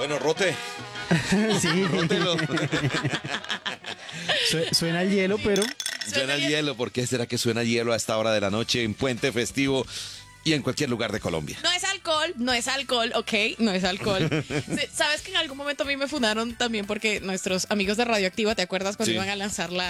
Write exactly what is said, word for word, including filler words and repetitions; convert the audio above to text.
Bueno, rote. Sí. Rótelo. Su- Suena el hielo, pero Suena el hielo. ¿Por qué será que suena hielo a esta hora de la noche en puente festivo y en cualquier lugar de Colombia? No es alcohol, no es alcohol, ok, no es alcohol. Sí, sabes que en algún momento a mí me fundaron también porque nuestros amigos de Radioactiva, ¿te acuerdas cuando Sí. iban a lanzar la